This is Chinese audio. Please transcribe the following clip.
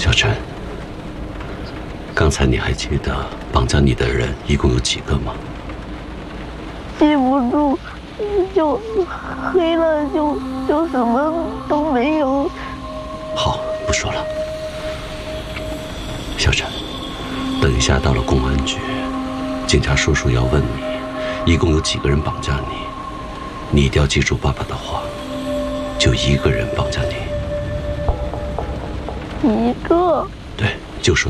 小陈，刚才你还记得绑架你的人一共有几个吗？ 记不住，就黑了，就什么都没有。 好，不说了。小陈，等一下到了公安局，警察叔叔要问你，一共有几个人绑架你？你一定要记住爸爸的话，就一个人绑架你。 一个。 对，就说